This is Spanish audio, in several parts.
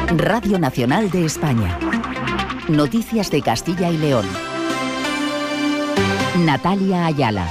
Radio Nacional de España. Noticias de Castilla y León. Natalia Ayala.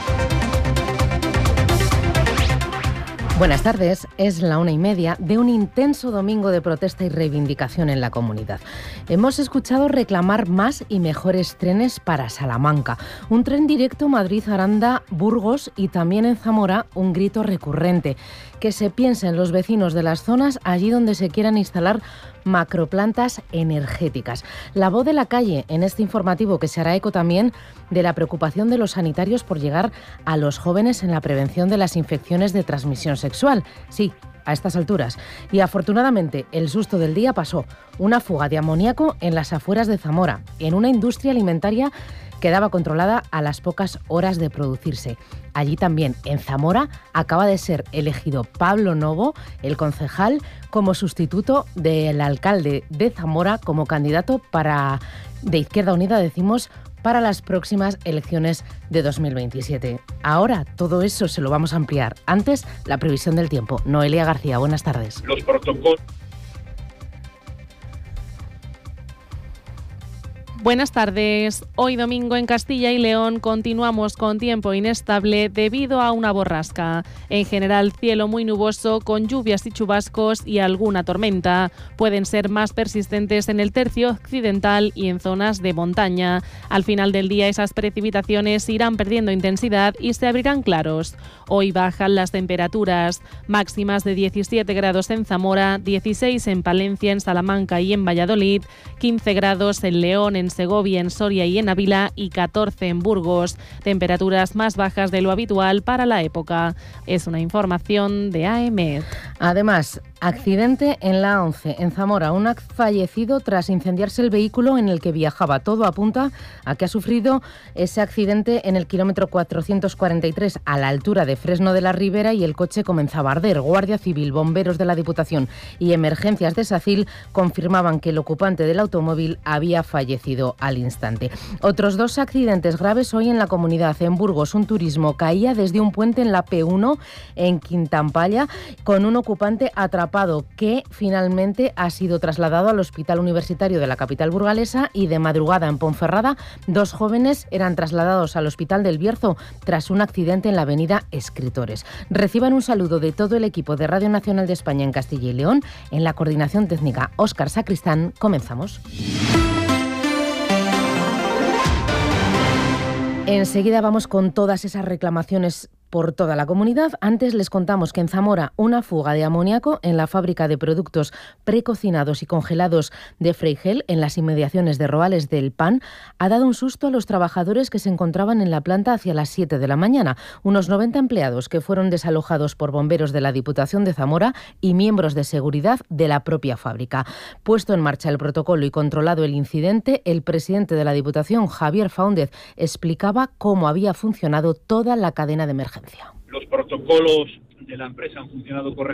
Buenas tardes, es la 1:30 de un intenso domingo de protesta y reivindicación en la comunidad. Hemos escuchado reclamar más y mejores trenes para Salamanca, un tren directo Madrid-Aranda-Burgos y también en Zamora un grito recurrente, que se piensen los vecinos de las zonas allí donde se quieran instalar macroplantas energéticas. La voz de la calle en este informativo, que se hará eco también de la preocupación de los sanitarios por llegar a los jóvenes en la prevención de las infecciones de transmisión sexual. Sí, a estas alturas. Y afortunadamente el susto del día pasó. Una fuga de amoníaco en las afueras de Zamora, en una industria alimentaria quedaba controlada a las pocas horas de producirse. Allí también, en Zamora, acaba de ser elegido Pablo Novo, el concejal, como sustituto del alcalde de Zamora, como candidato de Izquierda Unida, decimos, para las próximas elecciones de 2027. Ahora todo eso se lo vamos a ampliar. Antes, la previsión del tiempo. Noelia García, buenas tardes. Los protocolos. Buenas tardes. Hoy domingo en Castilla y León continuamos con tiempo inestable debido a una borrasca. En general, cielo muy nuboso con lluvias y chubascos y alguna tormenta. Pueden ser más persistentes en el tercio occidental y en zonas de montaña. Al final del día esas precipitaciones irán perdiendo intensidad y se abrirán claros. Hoy bajan las temperaturas, máximas de 17 grados en Zamora, 16 en Palencia, en Salamanca y en Valladolid, 15 grados en León, en Segovia, en Soria y en Ávila y 14 en Burgos. Temperaturas más bajas de lo habitual para la época. Es una información de AEMET. Además, accidente en la A11, en Zamora. Un fallecido tras incendiarse el vehículo en el que viajaba. Todo apunta a que ha sufrido ese accidente en el kilómetro 443, a la altura de Fresno de la Ribera, y el coche comenzaba a arder. Guardia Civil, bomberos de la Diputación y emergencias de SACIL confirmaban que el ocupante del automóvil había fallecido al instante. Otros dos accidentes graves hoy en la comunidad. En Burgos, un turismo caía desde un puente en la P1 en Quintampalla con un ocupante atrapado, que finalmente ha sido trasladado al Hospital Universitario de la capital burgalesa. Y de madrugada en Ponferrada, dos jóvenes eran trasladados al Hospital del Bierzo tras un accidente en la avenida Escritores. Reciban un saludo de todo el equipo de Radio Nacional de España en Castilla y León. En la coordinación técnica, Óscar Sacristán. Comenzamos. Enseguida vamos con todas esas reclamaciones por toda la comunidad. Antes les contamos que en Zamora una fuga de amoníaco en la fábrica de productos precocinados y congelados de Freigel, en las inmediaciones de Roales del Pan, ha dado un susto a los trabajadores que se encontraban en la planta hacia las 7 de la mañana. Unos 90 empleados que fueron desalojados por bomberos de la Diputación de Zamora y miembros de seguridad de la propia fábrica. Puesto en marcha el protocolo y controlado el incidente, el presidente de la Diputación, Javier Faúndez, explicaba cómo había funcionado toda la cadena de emergencia. Los protocolos de la empresa han funcionado correctamente.